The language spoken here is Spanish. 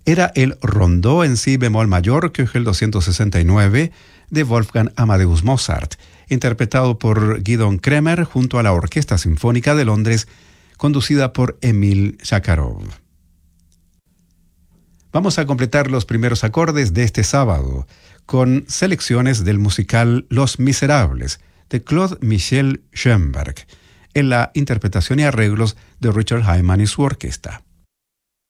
era el rondó en si bemol mayor, Köchel 269, de Wolfgang Amadeus Mozart, interpretado por Gidon Kremer junto a la Orquesta Sinfónica de Londres, conducida por Emil Sakharov. Vamos a completar los primeros acordes de este sábado con selecciones del musical Los Miserables, de Claude Michel Schoenberg, en la interpretación y arreglos de Richard Hyman y su orquesta.